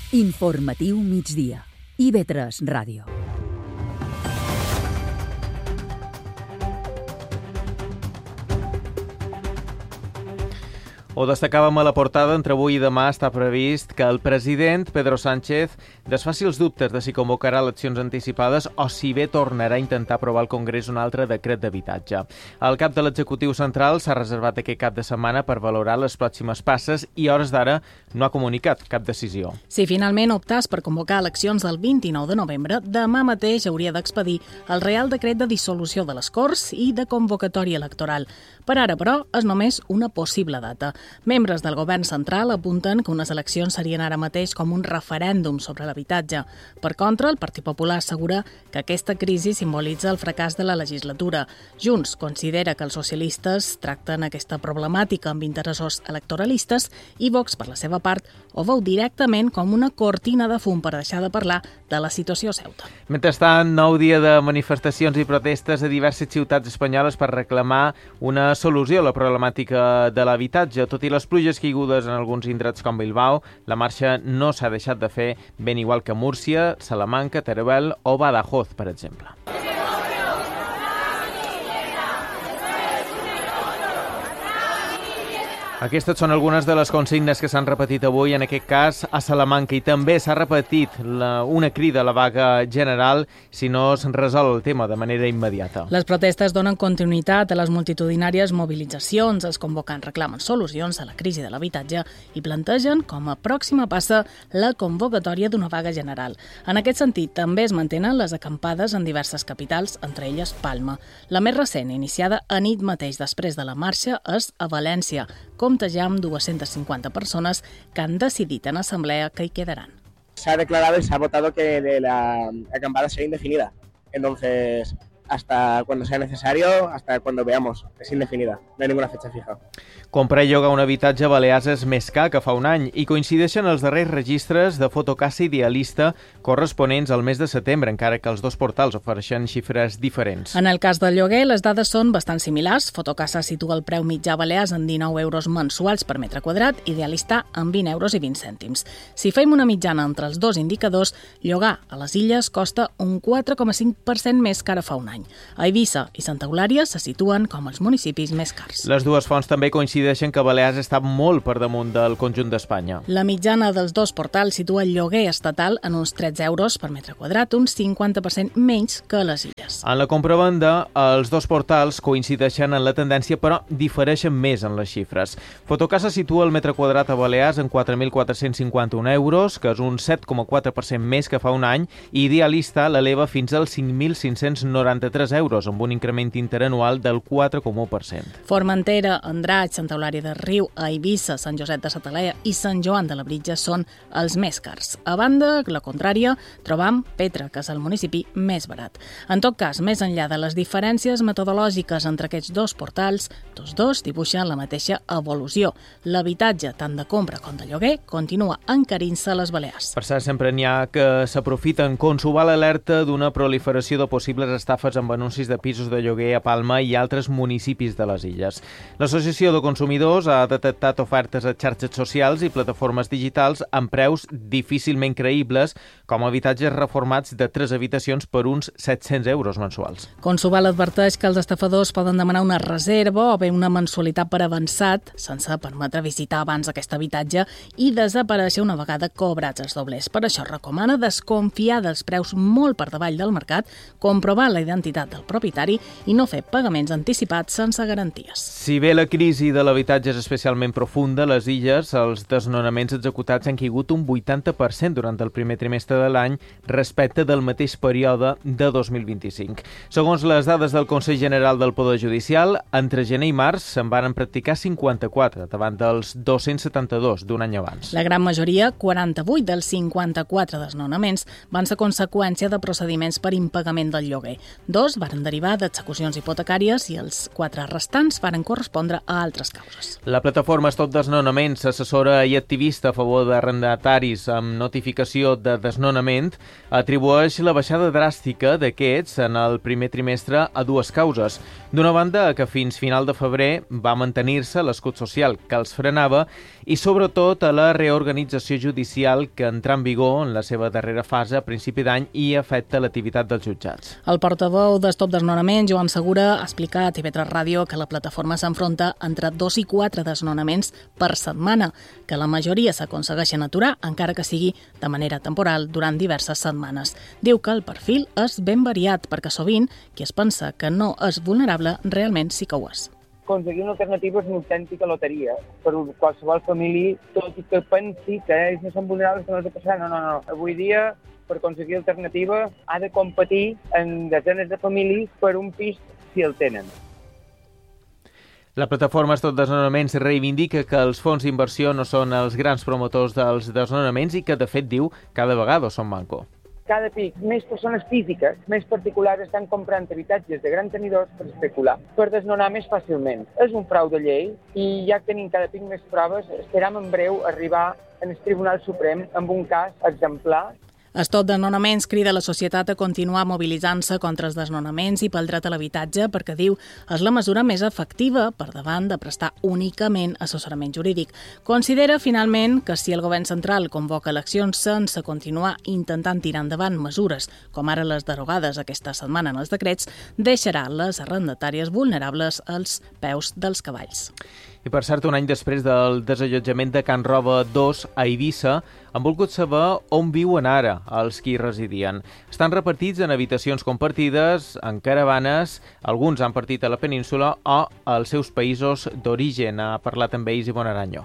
Informatiu migdia. IB3 Ràdio. Ho destacàvem a la portada, entre avui i demà està previst que el president Pedro Sánchez desfaci els dubtes de si convocarà eleccions anticipades o si bé tornarà a intentar aprovar al Congrés un altre decret d'habitatge. El cap de l'executiu central s'ha reservat aquest cap de setmana per valorar les pròximes passes i a hores d'ara no ha comunicat cap decisió. Si finalment optàs per convocar eleccions el 29 de novembre, demà mateix hauria d'expedir el Real Decret de dissolució de les Corts i de convocatòria electoral. Per ara, però, és només una possible data. Membres del govern central apunten que unes eleccions serien ara mateix com un referèndum sobre l'habitatge. Per contra, el Partit Popular assegura que aquesta crisi simbolitza el fracàs de la legislatura. Junts considera que els socialistes tracten aquesta problemàtica amb interessos electoralistes i Vox, per la seva part, ho veu directament com una cortina de fum per deixar de parlar de la situació a Ceuta. Mentrestant, nou dia de manifestacions i protestes a diverses ciutats espanyoles per reclamar una solució a la problemàtica de l'habitatge. Tot i les pluges caigudes en alguns indrets com Bilbao, la marxa no s'ha deixat de fer, ben igual que Múrcia, Salamanca, Teruel o Badajoz, per exemple. Aquestes són algunes de les consignes que s'han repetit avui, en aquest cas a Salamanca, i també s'ha repetit una crida a la vaga general si no es resol el tema de manera immediata. Les protestes donen continuïtat a les multitudinàries mobilitzacions, els convocants reclamen solucions a la crisi de l'habitatge i plantegen com a pròxima passa la convocatòria d'una vaga general. En aquest sentit, també es mantenen les acampades en diverses capitals, entre elles Palma. La més recent, iniciada a nit mateix després de la marxa, és a València, compta ja amb 250 persones que han decidit en assemblea que hi quedaran. Se ha declarado y se ha votado que la acampada sea indefinida. Entonces, hasta cuando sea necesario, hasta cuando veamos. Es indefinida, no hay ninguna fecha fija. Comprar i llogar un habitatge a Balears és més car que fa un any i coincideixen els darrers registres de Fotocasa Idealista corresponents al mes de setembre, encara que els dos portals ofereixen xifres diferents. En el cas del lloguer, les dades són bastant similars. Fotocasa situa el preu mitjà a Balears en 19 euros mensuals per metre quadrat, Idealista en 20 euros i 20 cèntims. Si fem una mitjana entre els dos indicadors, llogar a les illes costa un 4,5% més que ara fa un any. A Eivissa i Santa Eulària se situen com els municipis més cars. Les dues fonts també coincideixen que Balears està molt per damunt del conjunt d'Espanya. La mitjana dels dos portals situa el lloguer estatal en uns 13 euros per metre quadrat, un 50% menys que a les illes. En la compravenda, els dos portals coincideixen en la tendència, però difereixen més en les xifres. Fotocasa situa el metre quadrat a Balears en 4.451 euros, que és un 7,4% més que fa un any, i Idealista l'eleva fins als 5.593 euros, amb un increment interanual del 4,1%. Formentera, Andratx, Santa Eulària de Riu, a Eivissa, Sant Josep de Satalea i Sant Joan de Labritja són els més cars. A banda, la contrària, trobam Petra, que és el municipi més barat. En tot cas, més enllà de les diferències metodològiques entre aquests dos portals, tots dos dibuixen la mateixa evolució. L'habitatge, tant de compra com de lloguer, continua encarint-se a les Balears. Per cert, sempre n'hi ha que s'aprofiten, com s'ho va l'alerta d'una proliferació de possibles estafes amb anuncis de pisos de lloguer a Palma i altres municipis de les illes. L'Associació de Consumidors ha detectat ofertes a xarxes socials i plataformes digitals amb preus difícilment creïbles, com habitatges reformats de 3 habitacions per uns 700 euros mensuals. Consuval adverteix que els estafadors poden demanar una reserva o bé una mensualitat per avançat, sense permetre visitar abans aquest habitatge i desaparèixer una vegada cobrats els doblers. Per això recomana desconfiar dels preus molt per davall del mercat, comprovar la identitat del propietari i no fer pagaments anticipats sense garanties. Si bé la crisi de l'habitatge és especialment profunda, a les illes els desnonaments executats han caigut un 80% durant el primer trimestre de l'any respecte del mateix període de 2025. Segons les dades del Consell General del Poder Judicial, entre gener i març se'n varen practicar 54 davant dels 272 d'un any abans. La gran majoria, 48 dels 54 desnonaments, van ser conseqüència de procediments per impagament del lloguer. 2 varen derivar d'execucions hipotecàries i els 4 restants varen correspondre a altres causes. La plataforma Stop Desnonaments, assessora i activista a favor d'arrendataris amb notificació de desnonament, atribueix la baixada dràstica d'aquests en el primer trimestre a 2 causes. D'una banda, que fins final de febrer va mantenir-se l'escut social que els frenava i, sobretot, a la reorganització judicial que entrà en vigor en la seva darrera fase a principi d'any i afecta l'activitat dels jutjats. El portaveu de Stop Desnonaments, Joan Segura, ha explicat a TV3 Ràdio que la plataforma s'enfronta entre 2 i 4 desnonaments per setmana, que la majoria s'aconsegueixen aturar, encara que sigui de manera temporal durant diverses setmanes. Diu que el perfil és ben variat, perquè sovint qui es pensa que no és vulnerable realment sí que ho és. Aconseguir una alternativa és una autèntica loteria per qualsevol família, tot i que pensi que ells no són vulnerables, que no els passarà. No. Avui dia, per aconseguir alternativa, ha de competir en desenes de famílies per un pis si el tenen. La plataforma Stop Desnonaments reivindica que els fons d'inversió no són els grans promotors dels desnonaments i que, de fet, diu cada vegada són manco. Cada pic, més persones físiques, més particulars, estan comprant habitatges de grans tenidors per especular, per desnonar més fàcilment. És un frau de llei i ja que tenim cada pic més proves, esperam en breu arribar en el Tribunal Suprem amb un cas exemplar. Stop Desnonaments crida la societat a continuar mobilitzant-se contra els desnonaments i pel dret a l'habitatge perquè, diu, és la mesura més efectiva per davant de prestar únicament assessorament jurídic. Considera, finalment, que si el govern central convoca eleccions sense continuar intentant tirar endavant mesures, com ara les derogades aquesta setmana en els decrets, deixarà les arrendatàries vulnerables als peus dels cavalls. I per cert, un any després del desallotjament de Can Roba 2 a Eivissa, han volgut saber on viuen ara els qui hi residien. Estan repartits en habitacions compartides, en caravanes, alguns han partit a la península o als seus països d'origen. Ha parlat amb ells Ivonne Aranyo.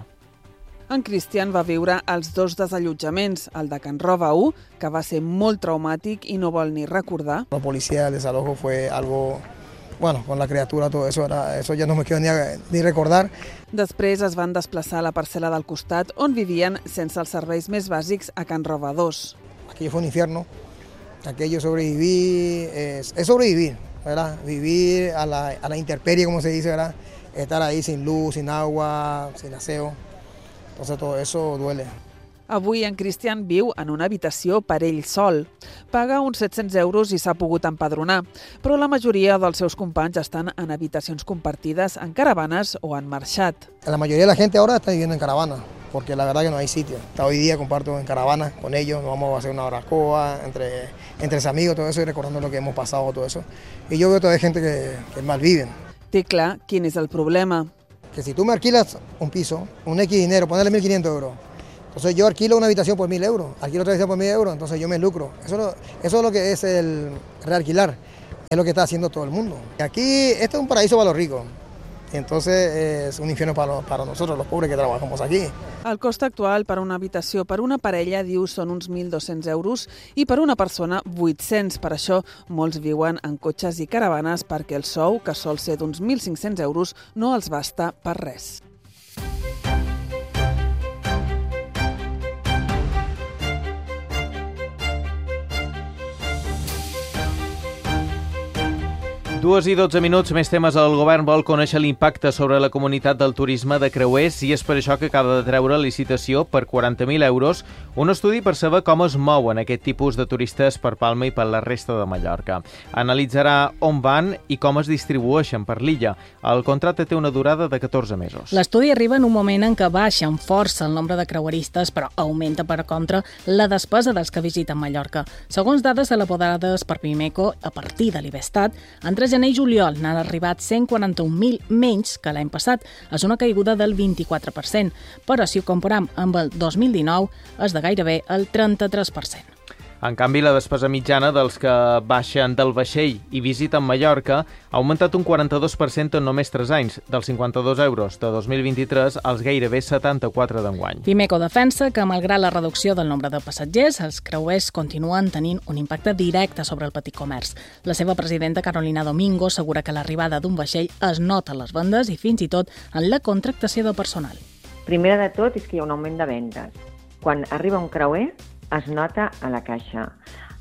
En Cristian va viure els 2 desallotjaments, el de Can Roba 1, que va ser molt traumàtic i no vol ni recordar. La policía del desalojo fue algo... Bueno, con la criatura, todo eso, eso ya no me quiero ni recordar. Després es van desplaçar a la parcel·la del costat, on vivien sense els serveis més bàsics a Can Roba 2. Aquello fue un infierno. Aquello sobrevivir, es sobrevivir, ¿verdad? Vivir a la intemperie, como se dice, ¿verdad? Estar ahí sin luz, sin agua, sin aseo. Entonces todo eso duele. Avui en Cristian viu en una habitació per ell sol. Paga uns 700 euros i s'ha pogut empadronar, però la majoria dels seus companys estan en habitacions compartides, en caravanes o han marxat. La mayoría de la gente ahora está viviendo en caravana, porque la verdad que no hay sitio. Hasta hoy día comparto en caravana con ellos, nos vamos a hacer una barbacoa entre amigos, todo eso, y recordando lo que hemos pasado, todo eso. Y yo veo todavía gente que mal viven. Té clar quin és el problema. Que si tú me alquilas un piso, un X dinero, ponerle 1.500 euros, entonces yo alquilo una habitación por 1.000 euros, alquilo otra habitación por 1.000 euros, entonces yo me lucro. Eso es lo que es el realquilar, es lo que está haciendo todo el mundo. Aquí, esto es un paraíso para los ricos, entonces es un infierno para nosotros, los pobres que trabajamos aquí. El cost actual per una habitació per una parella, diu, són uns 1.200 euros i per una persona 800. Per això molts viuen en cotxes i caravanes perquè el sou, que sol ser d'uns 1.500 euros, no els basta per res. Dues i 12 minuts, més temes. El govern vol conèixer l'impacte sobre la comunitat del turisme de creuers i és per això que acaba de treure licitació per 40.000 euros un estudi per saber com es mouen aquest tipus de turistes per Palma i per la resta de Mallorca. Analitzarà on van i com es distribueixen per l'illa. El contracte té una durada de 14 mesos. L'estudi arriba en un moment en què baixa amb força el nombre de creueristes, però augmenta, per contra, la despesa dels que visiten Mallorca. Segons dades elaborades per Pimeco, a partir de l'Ivestat, entre gener i juliol n'han arribat 141.000 menys que l'any passat. És una caiguda del 24%, però si ho comparem amb el 2019 és de gairebé el 33%. En canvi, la despesa mitjana dels que baixen del vaixell i visiten Mallorca ha augmentat un 42% en només 3 anys, dels 52 euros de 2023 als gairebé 74 d'enguany. Pimeco defensa que, malgrat la reducció del nombre de passatgers, els creuers continuen tenint un impacte directe sobre el petit comerç. La seva presidenta, Carolina Domingo, assegura que l'arribada d'un vaixell es nota a les vendes i fins i tot en la contractació de personal. Primer de tot és que hi ha un augment de vendes. Quan arriba un creuer, es nota a la caixa.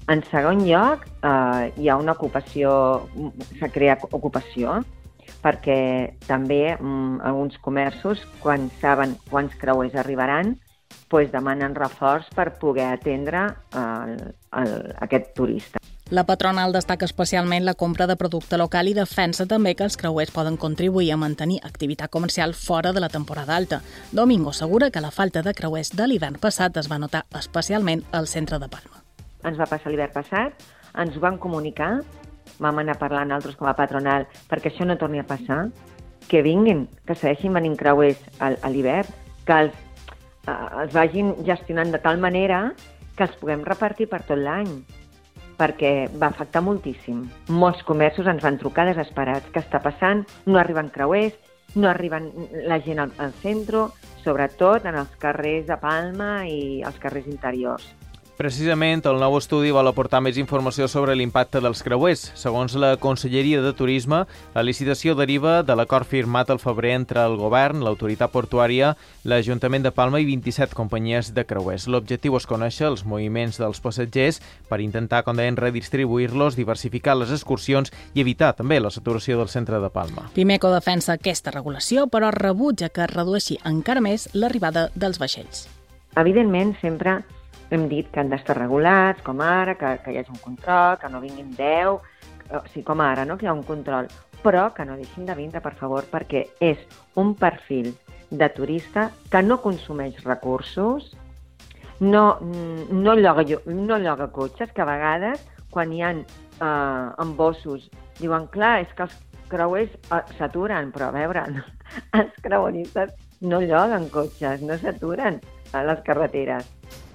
En segon lloc, hi ha una ocupació, s'ha creat ocupació, perquè també alguns comerços, quan saben quants creuers arribaran, demanen reforç per poder atendre aquest turista. La patronal destaca especialment la compra de producte local i defensa també que els creuers poden contribuir a mantenir activitat comercial fora de la temporada alta. Domingo assegura que la falta de creuers de l'hivern passat es va notar especialment al centre de Palma. Ens va passar l'hivern passat, ens ho van comunicar, vam anar parlant altres com a patronal perquè això no torni a passar, que vinguin, que segueixin venint creuers a l'hivern, que els vagin gestionant de tal manera que els puguem repartir per tot l'any, perquè va afectar moltíssim. Molts comerços ens van trucar desesperats. Què està passant? No arriben creuers, no arriben la gent al centre, sobretot en els carrers de Palma i els carrers interiors. Precisament, el nou estudi vol aportar més informació sobre l'impacte dels creuers. Segons la Conselleria de Turisme, la licitació deriva de l'acord firmat al febrer entre el govern, l'autoritat portuària, l'Ajuntament de Palma i 27 companyies de creuers. L'objectiu és conèixer els moviments dels passatgers per intentar, com deien, redistribuir-los, diversificar les excursions i evitar també la saturació del centre de Palma. Pimeco defensa aquesta regulació, però rebutja que es redueixi encara més l'arribada dels vaixells. Evidentment, sempre hem dit que han d'estar regulats, com ara, que hi hagi un control, que no vinguin 10, sí, com ara, no? Que hi ha un control, però que no deixin de vindre, per favor, perquè és un perfil de turista que no consumeix recursos, no lloga cotxes, que a vegades, quan hi ha embossos, diuen, clar, és que els creuers s'aturen, però a veure, els creueristes no lloguen cotxes, no s'aturen a les carreteres.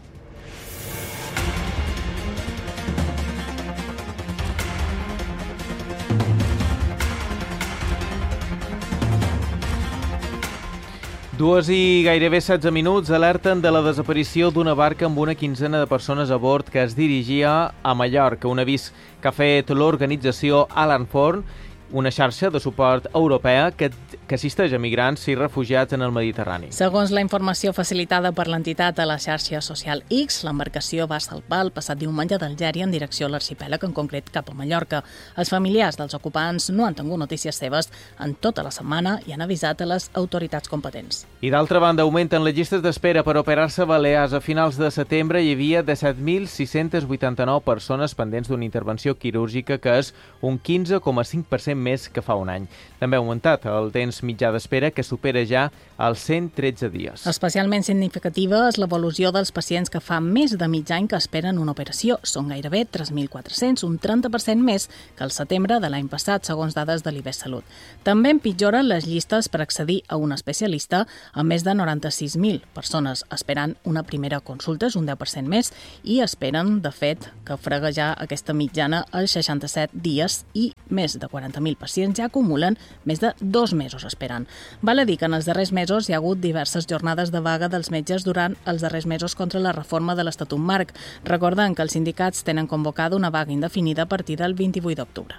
Dues i gairebé 16 minuts alerten de la desaparició d'una barca amb una quinzena de persones a bord que es dirigia a Mallorca. Un avís que ha fet l'organització Alan Forn, una xarxa de suport europea que assisteix a migrants i refugiats en el Mediterrani. Segons la informació facilitada per l'entitat a la xarxa social X, l'embarcació va salpar el passat diumenge d'Algèria en direcció a l'arxipèlag, en concret cap a Mallorca. Els familiars dels ocupants no han tingut notícies seves en tota la setmana i han avisat a les autoritats competents. I d'altra banda, augmenten les llistes d'espera per operar-se a Balears. A finals de setembre hi havia 17.689 persones pendents d'una intervenció quirúrgica, que és un 15,5% més que fa un any. També ha augmentat el temps mitjà d'espera, que supera ja els 113 dies. Especialment significativa és l'evolució dels pacients que fa més de mig any que esperen una operació. Són gairebé 3.400, un 30% més que el setembre de l'any passat, segons dades de l'IBES Salut. També empitjoren les llistes per accedir a un especialista, amb més de 96.000 persones esperant una primera consulta, és un 10% més, i esperen, de fet, que frega ja aquesta mitjana als 67 dies i més de 40.000 pacients ja acumulen més de 2 mesos esperant. Val a dir que en els darrers mesos hi ha hagut diverses jornades de vaga dels metges durant els darrers mesos contra la reforma de l'Estatut Marc. Recordem que els sindicats tenen convocada una vaga indefinida a partir del 28 d'octubre.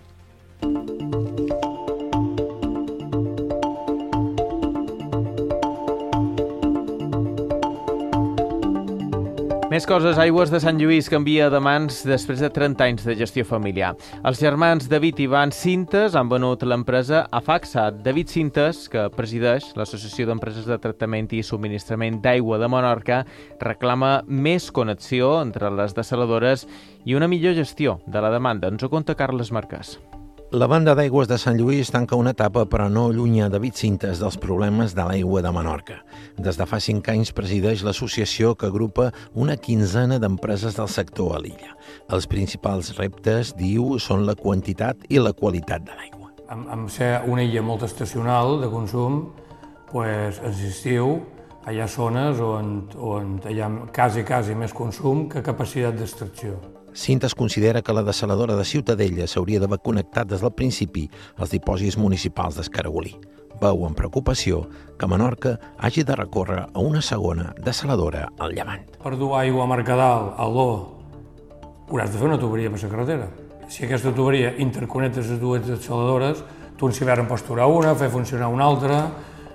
Més coses. Aigües de Sant Lluís canvia de mans després de 30 anys de gestió familiar. Els germans David i Ivan Cintes han venut l'empresa a Facsa. David Cintes, que presideix l'Associació d'Empreses de Tractament i Subministrament d'Aigua de Menorca, reclama més connexió entre les dessaladores i una millor gestió de la demanda. Ens ho conta Carles Marquès. La banda d'aigües de Sant Lluís tanca una etapa, però no allunya David Cintes dels problemes de l'aigua de Menorca. Des de fa 5 anys presideix l'associació que agrupa una quinzena d'empreses del sector a l'illa. Els principals reptes, diu, són la quantitat i la qualitat de l'aigua. Amb ser una illa molt estacional de consum, en l'estiu hi ha zones on hi ha quasi més consum que capacitat d'extracció. Cintes considera que la dessaladora de Ciutadella s'hauria d'haver connectat des del principi als dipòsits municipals d'Escaragolí. Veu amb preocupació que Menorca hagi de recórrer a una segona dessaladora al llevant. Per dur aigua a Mercadal, a l'O, hauràs de fer una tuberia per la carretera. Si aquesta tuberia interconnecta les dues dessaladores, tu en l'hivern pots aturar una, fer funcionar una altra,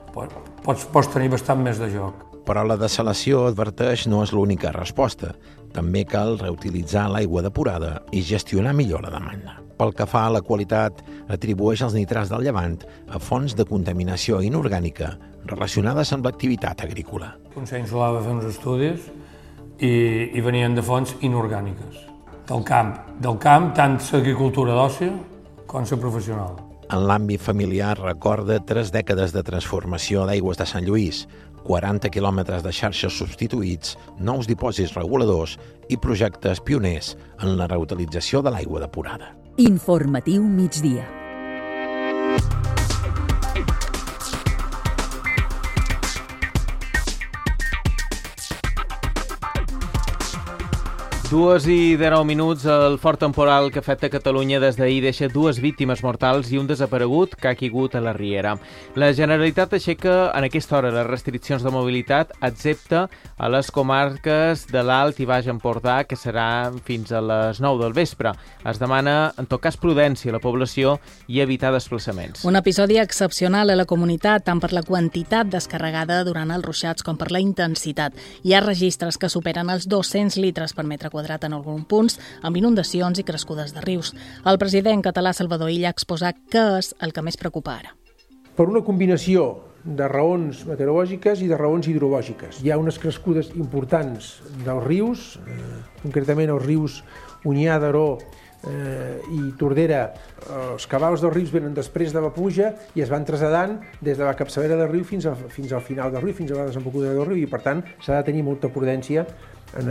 pots tenir bastant més de joc. Però la dessalació, adverteix, no és l'única resposta. També cal reutilitzar l'aigua depurada i gestionar millor la demanda. Pel que fa a la qualitat, atribueix els nitrats del llevant a fonts de contaminació inorgànica relacionades amb l'activitat agrícola. El Consell Insular va fer uns estudis i venien de fonts inorgàniques. Del camp, tant l'agricultura d'òcia com la professional. En l'àmbit familiar recorda 3 dècades de transformació d'Aigües de Sant Lluís, 40 quilòmetres de xarxes substituïts, nous dipòsits reguladors i projectes pioners en la reutilització de l'aigua depurada. Informatiu migdia. Dues i 19 minuts, el fort temporal que afecta Catalunya des d'ahir deixa 2 víctimes mortals i un desaparegut que ha caigut a la Riera. La Generalitat aixeca en aquesta hora les restriccions de mobilitat, excepte a les comarques de l'Alt i Baix Empordà, que serà fins a les 9 del vespre. Es demana, en tot cas, prudència a la població i evitar desplaçaments. Un episodi excepcional a la comunitat, tant per la quantitat descarregada durant els ruixats com per la intensitat. Hi ha registres que superen els 200 litres per metre quadrat en alguns punts, amb inundacions i crescudes de rius. El president català Salvador Illa ha exposat què és el que més preocupa ara. Per una combinació de raons meteorològiques i de raons hidrològiques. Hi ha unes crescudes importants dels rius, concretament els rius Onyar, Daró i Tordera. Els cabals dels rius venen després de la pluja i es van traslladant des de la capçalera del riu fins al final del riu, fins a la desembocadura del riu, i per tant s'ha de tenir molta prudència en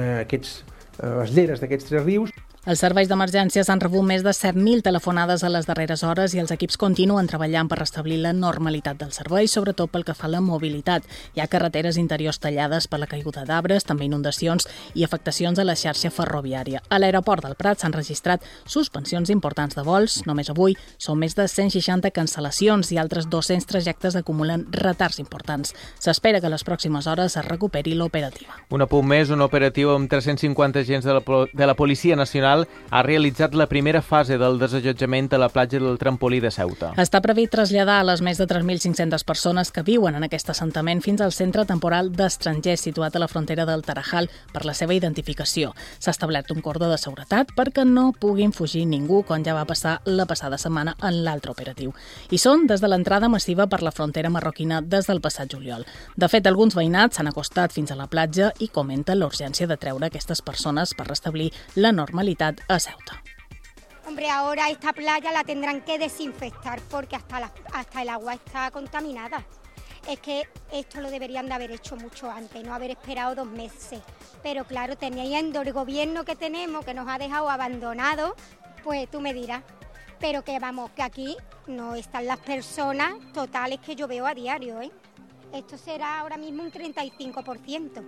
les lleres d'aquests 3 rius. Els serveis d'emergències han rebut més de 7.000 telefonades a les darreres hores i els equips continuen treballant per restablir la normalitat del servei, sobretot pel que fa a la mobilitat. Hi ha carreteres interiors tallades per la caiguda d'arbres, també inundacions i afectacions a la xarxa ferroviària. A l'aeroport del Prat s'han registrat suspensions importants de vols. Només avui són més de 160 cancel·lacions i altres 200 trajectes acumulen retards importants. S'espera que a les pròximes hores es recuperi l'operativa. Un apunt més, un operatiu amb 350 agents de la Policia Nacional ha realitzat la primera fase del desallotjament a la platja del Trampolí de Ceuta. Està previst traslladar a les més de 3.500 persones que viuen en aquest assentament fins al centre temporal d'estrangers situat a la frontera del Tarajal per la seva identificació. S'ha establert un cordó de seguretat perquè no puguin fugir ningú, com ja va passar la passada setmana en l'altre operatiu. I són des de l'entrada massiva per la frontera marroquina des del passat juliol. De fet, alguns veïnats s'han acostat fins a la platja i comenten la urgència de treure aquestes persones per restablir la normalitat a Ceuta. Hombre, ahora esta playa la tendrán que desinfectar porque hasta el agua está contaminada. Es que esto lo deberían de haber hecho mucho antes, no haber esperado 2 meses. Pero claro, teniendo el gobierno que tenemos, que nos ha dejado abandonados, pues tú me dirás. Pero que vamos, que aquí no están las personas totales que yo veo a diario, ¿eh? Esto será ahora mismo un 35%.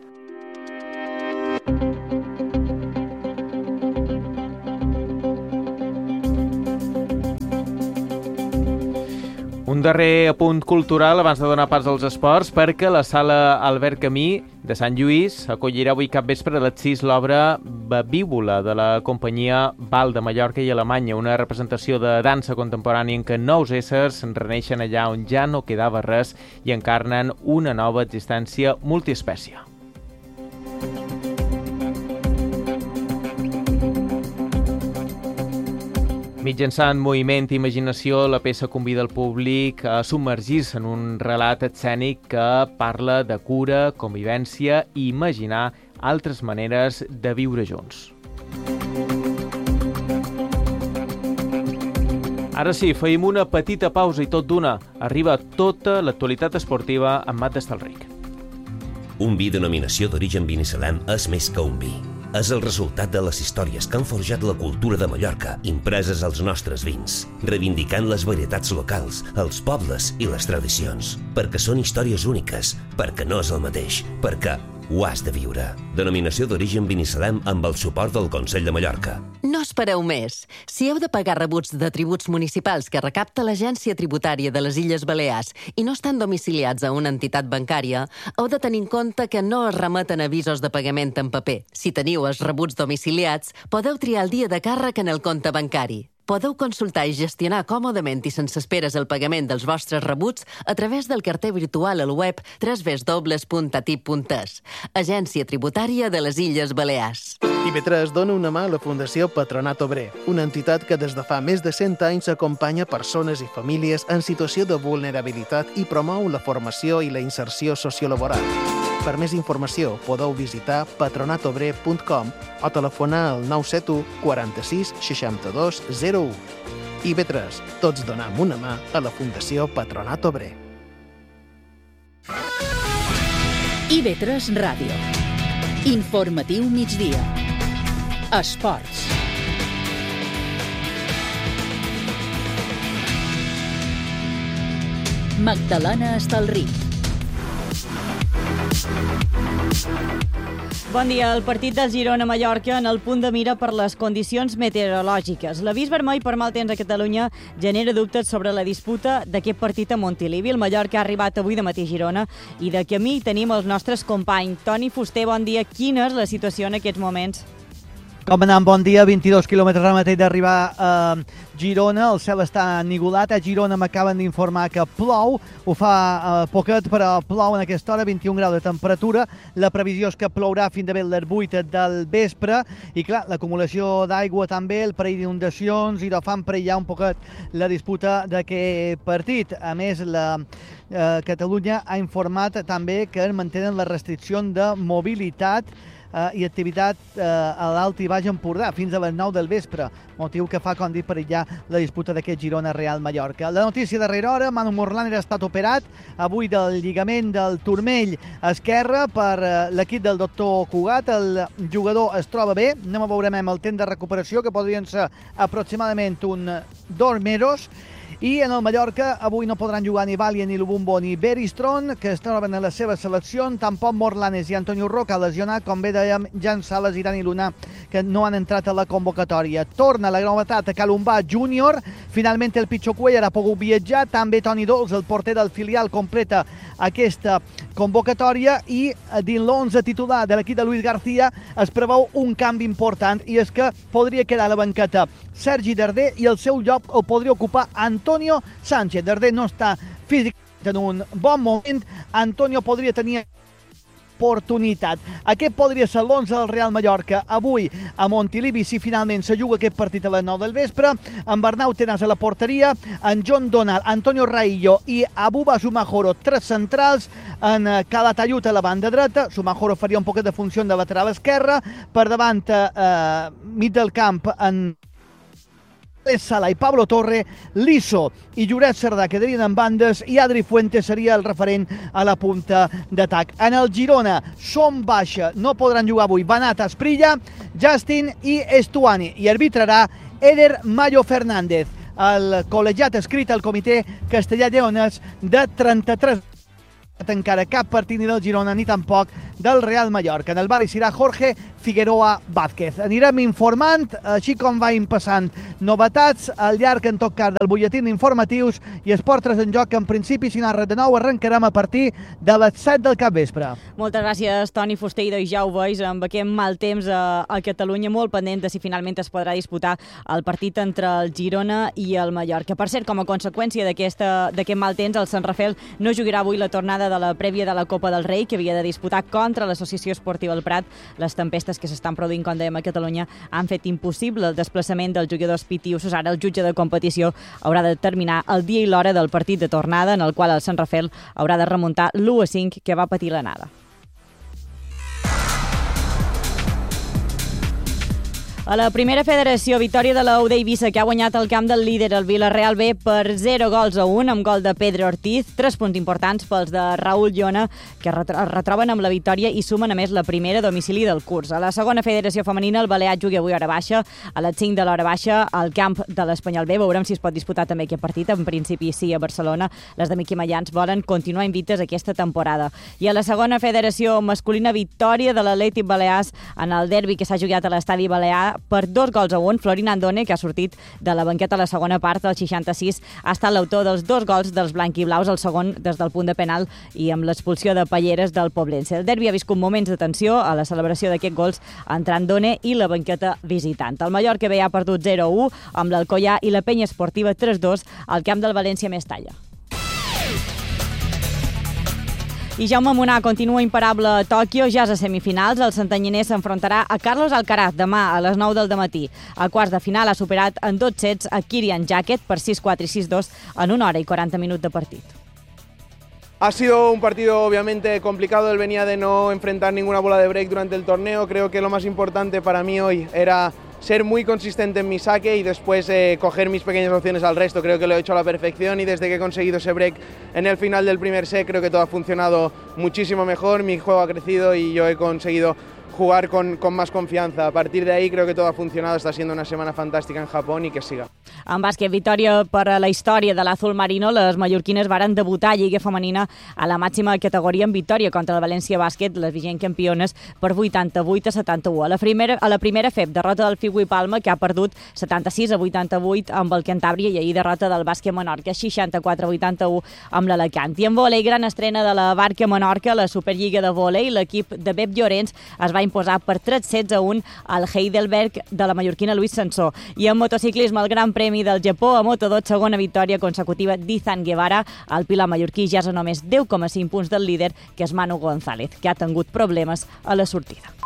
Un darrer apunt cultural abans de donar pas als esports, perquè la sala Albert Camí de Sant Lluís acollirà avui capvespre a les 6 l'obra Bavívola de la companyia Val de Mallorca i Alemanya, una representació de dansa contemporània en què 9 éssers reneixen allà on ja no quedava res i encarnen una nova existència multiespècie. Mitjançant moviment i imaginació, la peça convida el públic a submergir-se en un relat escènic que parla de cura, convivència i imaginar altres maneres de viure junts. Ara sí, feim una petita pausa i tot d'una arriba tota l'actualitat esportiva amb Mat d'Estalric. Un vi denominació d'origen Binissalem és més que un vi. És el resultat de les històries que han forjat la cultura de Mallorca, impreses als nostres vins, reivindicant les varietats locals, els pobles i les tradicions. Perquè són històries úniques, perquè no és el mateix, perquè ho has de viure. Denominació d'origen Binissalem amb el suport del Consell de Mallorca. No espereu més. Si heu de pagar rebuts de tributs municipals que recapta l'Agència Tributària de les Illes Balears i no estan domiciliats a una entitat bancària, heu de tenir en compte que no es remeten avisos de pagament en paper. Si teniu els rebuts domiciliats, podeu triar el dia de càrrec en el compte bancari. Podeu consultar i gestionar còmodament i sense esperes el pagament dels vostres rebuts a través del carter virtual al web www.atip.es. Agència Tributària de les Illes Balears. IB3 dona una mà a la Fundació Patronat Obrer, una entitat que des de fa més de 100 anys acompanya persones i famílies en situació de vulnerabilitat i promou la formació i la inserció sociolaboral. Per més informació podeu visitar patronatobrer.com o telefonar al 971 46 62 01. IB3, tots donem una mà a la Fundació Patronat Obrer. IB3 Ràdio. Informatiu migdia. Esports. Magdalena Estalrí. Bon dia. El partit del Girona-Mallorca en el punt de mira per les condicions meteorològiques. L'avís vermell per mal temps a Catalunya genera dubtes sobre la disputa d'aquest partit a Montilivi. El Mallorca ha arribat avui de matí a Girona i de camí tenim els nostres companys. Toni Fuster, bon dia. Quina és la situació en aquests moments? Com anant, bon dia, 22 quilòmetres ara mateix d'arribar a Girona, el cel està ennigolat, a Girona m'acaben d'informar que plou, ho fa poquet però plou en aquesta hora, 21 graus de temperatura, la previsió és que plourà fins a les 8 del vespre i clar, l'acumulació d'aigua també, el parell d'inundacions i fan perillar un poquet la disputa d'aquest partit. A més, Catalunya ha informat també que mantenen les restriccions de mobilitat i activitat a l'Alt i Baix Empordà fins a les 9 del vespre, motiu que fa, com dit, perillar la disputa d'aquest Girona-Real Mallorca. La notícia darrera hora, Manu Morlanes ha estat operat avui del lligament del turmell esquerre per l'equip del doctor Cugat. El jugador es troba bé, anem a veure el temps de recuperació, que podrien ser aproximadament 2 mesos. I en el Mallorca avui no podran jugar ni Vàlia, ni Lubumbo, ni Beristron, que es troben en la seva selecció, tampoc Morlanes i Antonio Roca lesionat, com bé dèiem, Jan Sales i Dani Luna, que no han entrat a la convocatòria. Torna la novetat a Calumbà Júnior, finalment el Picho Cuellar ha pogut viatjar, també Toni Dols, el porter del filial, completa aquesta convocatòria i dins l'11 titular de l'equip de Luis García es preveu un canvi important i és que podria quedar a la banqueta Sergi Darder i el seu lloc el podria ocupar Antonio Sánchez. Darder no està físicament en un bon moment, Antonio podria tenir oportunitat. Aquest podria ser l'11 del Real Mallorca avui a Montilivi si finalment se juga aquest partit a les 9 del vespre, amb Arnau Tenas a la porteria, en John Donald, Antonio Raillo i Abuba Sumajoro, 3 centrals, en Calatayud a la banda dreta, Sumajoro faria un poquet de funció de lateral esquerra, per davant mig del camp en Sala i Pablo Torre, Liso i Lloret Cerdà quedarien en bandes i Adri Fuentes seria el referent a la punta d'atac. En el Girona són baixa, no podran jugar avui Banata, Esprilla, Justin i Estuani i arbitrarà Eder Mayo Fernández, el col·legiat escrit al comitè castellà-lleonès de 33 encara cap partit ni del Girona ni tampoc del Real Mallorca. En el bar hi serà Jorge Figueroa Vázquez. Anirem informant, així com van passant novetats al llarg, en tot cas, del butlletín d'informatius i Esport 3 en joc, que en principi, si no res de nou, arrencarem a partir de les 7 del capvespre. Moltes gràcies, Toni Fuster, i ja ho veus, amb aquest mal temps a Catalunya, molt pendent de si finalment es podrà disputar el partit entre el Girona i el Mallorca. Per cert, com a conseqüència d'aquest mal temps, el Sant Rafel no jugarà avui la tornada de la prèvia de la Copa del Rei, que havia de disputar contra l'Associació Esportiva El Prat. Les tempestes que s'estan produint, com dèiem, a Catalunya han fet impossible el desplaçament dels jugadors pitiussos. Ara el jutge de competició haurà de determinar el dia i l'hora del partit de tornada, en el qual el Sant Rafel haurà de remuntar l'1-5 que va patir l'anada. A la primera federació, victòria de la UD Eivissa, que ha guanyat el camp del líder, el Villarreal B, per 0-1, amb gol de Pedro Ortiz. 3 punts importants pels de Raúl Llona, que es retroben amb la victòria i sumen, a més, la primera domicili del curs. A la segona federació femenina, el Balear juga avui a hora baixa, a les 5 de l'hora baixa, al camp de l'Espanyol B. Veurem si es pot disputar també aquest partit. En principi, sí, a Barcelona. Les de Miqui Mallans volen continuar invictes aquesta temporada. I a la segona federació masculina, victòria de l'Atlètic Balears en el derbi que s'ha jugat a l'estadi Balear per 2-1. Florin Andone, que ha sortit de la banqueta a la segona part, del 66, ha estat l'autor dels 2 gols dels blanquiblaus, el segon des del punt de penal i amb l'expulsió de Palleres del Poblense. El derbi ha viscut moments de tensió a la celebració d'aquests gols entre Andone i la banqueta visitant. El Mallorca B ha perdut 0-1 amb l'Alcoyà i la Penya Esportiva 3-2 al camp del València Mestalla. I Jaume Munà continua imparable a Tòquio, ja és a semifinals. El santanyiner s'enfrontarà a Carlos Alcaraz demà a les 9 del matí. A quarts de final ha superat en 2 sets a Kirian Jacket per 6-4 i 6-2 en 1 hora i 40 minuts de partit. Ha sido un partido obviamente complicado, él venía de no enfrentar ninguna bola de break durante el torneo. Creo que lo más importante para mí hoy era ser muy consistente en mi saque y después coger mis pequeñas opciones al resto. Creo que lo he hecho a la perfección y desde que he conseguido ese break en el final del primer set creo que todo ha funcionado muchísimo mejor, mi juego ha crecido y yo he conseguido jugar con más confianza. A partir de ahí creo que todo ha funcionado, está siendo una semana fantàstica en Japón i que siga. En bàsquet, victòria per a la història de l'Azul Marino. Les mallorquines varen debutar a Lliga Femenina a la màxima categoria en victòria contra el València Bàsquet, les vigent campiones, per 88-71. A la primera FEP, derrota del Figui Palma, que ha perdut 76-88 amb el Cantàbria, i ahir derrota del Bàsquet Menorca, 64-81 amb l'Alacant. I en vòlei, gran estrena de la Barca Menorca, la Superliga de vòlei. L'equip de Pep Llorens es va imposar per 3-1 al Heidelberg de la mallorquina Luis Sansó. I en motociclisme, el Gran Premi del Japó, a Moto2, segona victòria consecutiva d'Izan Guevara. El pilar mallorquí ja és a només 10,5 punts del líder, que és Manu González, que ha tingut problemes a la sortida.